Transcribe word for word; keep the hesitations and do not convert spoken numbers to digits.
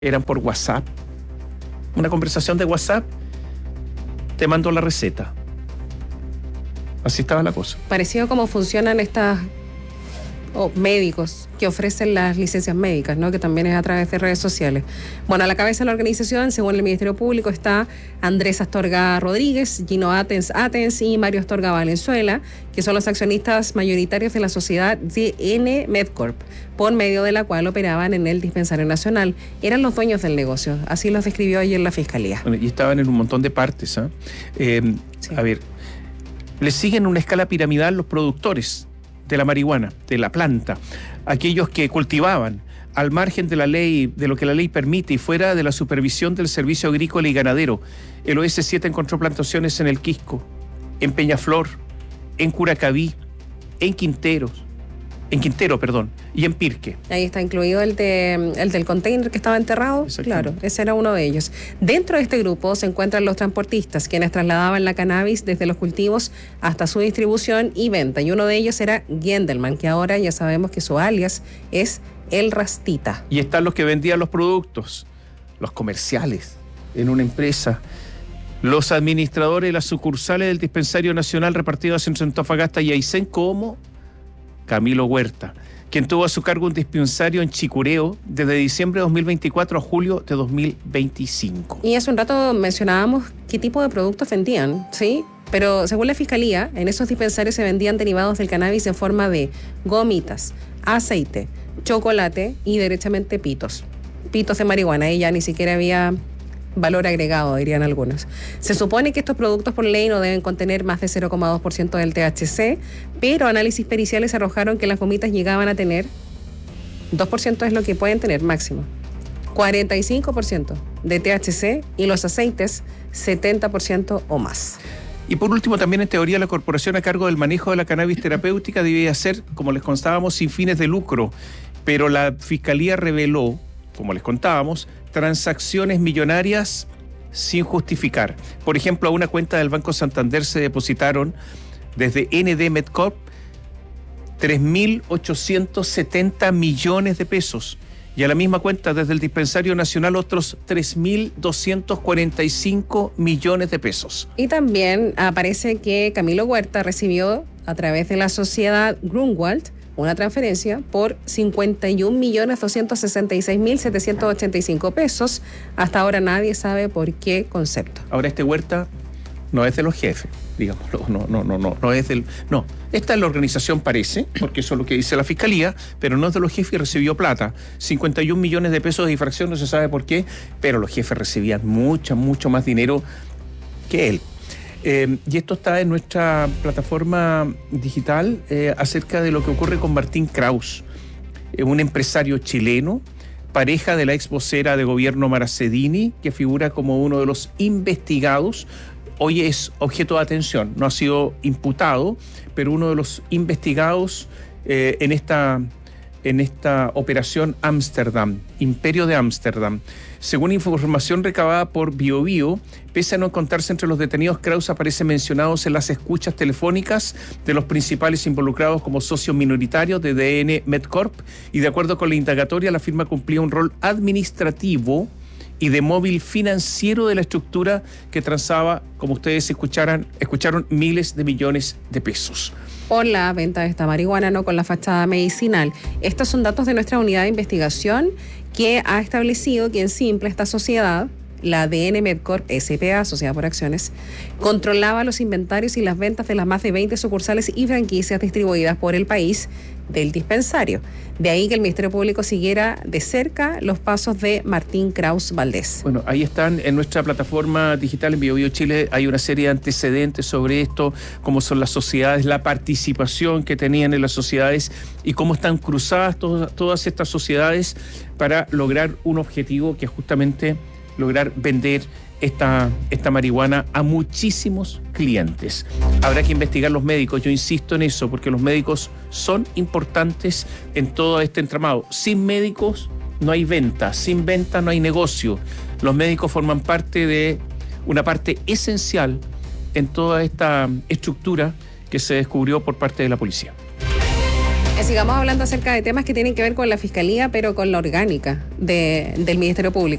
eran por WhatsApp. Una conversación de WhatsApp, te mando la receta. Así estaba la cosa. Parecido como funcionan estas oh, médicos que ofrecen las licencias médicas, ¿no? Que también es a través de redes sociales. Bueno, a la cabeza de la organización, según el Ministerio Público, está Andrés Astorga Rodríguez, Gino Atens Atens y Mario Astorga Valenzuela, que son los accionistas mayoritarios de la sociedad D N Medcorp, por medio de la cual operaban en el Dispensario Nacional. Eran los dueños del negocio, así los describió ayer la Fiscalía. Bueno, y estaban en un montón de partes, ¿eh? Eh, sí. A ver, le siguen una escala piramidal los productores de la marihuana, de la planta, aquellos que cultivaban al margen de la ley, de lo que la ley permite y fuera de la supervisión del Servicio Agrícola y Ganadero. El O S siete encontró plantaciones en El Quisco, en Peñaflor, en Curacaví, en Quinteros, en Quintero, perdón, y en Pirque. Ahí está incluido el, de, el del container que estaba enterrado. Claro, ese era uno de ellos. Dentro de este grupo se encuentran los transportistas, quienes trasladaban la cannabis desde los cultivos hasta su distribución y venta. Y uno de ellos era Gendelman, que ahora ya sabemos que su alias es El Rastita. Y están los que vendían los productos, los comerciales, en una empresa. Los administradores de las sucursales del Dispensario Nacional repartidos entre Antofagasta y Aysén, como Camilo Huerta, quien tuvo a su cargo un dispensario en Chicureo desde diciembre de dos mil veinticuatro a julio de dos mil veinticinco. Y hace un rato mencionábamos qué tipo de productos vendían, ¿sí? Pero según la Fiscalía, en esos dispensarios se vendían derivados del cannabis en forma de gomitas, aceite, chocolate y derechamente pitos. Pitos de marihuana, y ya ni siquiera había valor agregado, dirían algunos. Se supone que estos productos por ley no deben contener más de cero coma dos por ciento del T H C, pero análisis periciales arrojaron que las gomitas llegaban a tener dos por ciento es lo que pueden tener máximo, cuarenta y cinco por ciento de T H C y los aceites setenta por ciento o más. Y por último, también en teoría la corporación a cargo del manejo de la cannabis terapéutica debía ser, como les contábamos, sin fines de lucro, pero la Fiscalía reveló, como les contábamos, transacciones millonarias sin justificar. Por ejemplo, a una cuenta del Banco Santander se depositaron desde N D Medcorp tres mil ochocientos setenta millones de pesos y a la misma cuenta desde el Dispensario Nacional otros tres mil doscientos cuarenta y cinco millones de pesos. Y también aparece que Camilo Huerta recibió a través de la sociedad Grunwald una transferencia por cincuenta y un millones doscientos sesenta y seis mil setecientos ochenta y cinco pesos. Hasta ahora nadie sabe por qué concepto. Ahora este Huerta no es de los jefes, digámoslo, no, no, no, no, no es del, no, esta es la organización parece, porque eso es lo que dice la Fiscalía, pero no es de los jefes y recibió plata, cincuenta y un millones de pesos de infracción, no se sabe por qué, pero los jefes recibían mucho, mucho más dinero que él. Eh, y esto está en nuestra plataforma digital eh, acerca de lo que ocurre con Martín Kraus, eh, un empresario chileno, pareja de la ex vocera de gobierno Mara Cedini, que figura como uno de los investigados. Hoy es objeto de atención, no ha sido imputado, pero uno de los investigados eh, en esta, en esta operación Ámsterdam, Imperio de Ámsterdam. Según información recabada por BioBio, pese a no encontrarse entre los detenidos, Kraus aparece mencionados en las escuchas telefónicas de los principales involucrados como socios minoritarios de D N Medcorp, y de acuerdo con la indagatoria, la firma cumplía un rol administrativo y de móvil financiero de la estructura que transaba, como ustedes escucharan, escucharon, miles de millones de pesos. Por la venta de esta marihuana, no con la fachada medicinal. Estos son datos de nuestra unidad de investigación que ha establecido que en simple esta sociedad, la D N Medcorp S P A, Sociedad por Acciones, controlaba los inventarios y las ventas de las más de veinte sucursales y franquicias distribuidas por el país del dispensario. De ahí que el Ministerio Público siguiera de cerca los pasos de Martín Kraus Valdés. Bueno, ahí están en nuestra plataforma digital en BioBio Chile, hay una serie de antecedentes sobre esto, cómo son las sociedades, la participación que tenían en las sociedades y cómo están cruzadas todas, todas estas sociedades para lograr un objetivo que es justamente lograr vender esta, esta marihuana a muchísimos clientes. Habrá que investigar los médicos, yo insisto en eso, porque los médicos son importantes en todo este entramado. Sin médicos no hay venta, sin venta no hay negocio. Los médicos forman parte de una parte esencial en toda esta estructura que se descubrió por parte de la policía. Que sigamos hablando acerca de temas que tienen que ver con la Fiscalía, pero con la orgánica de, del Ministerio Público.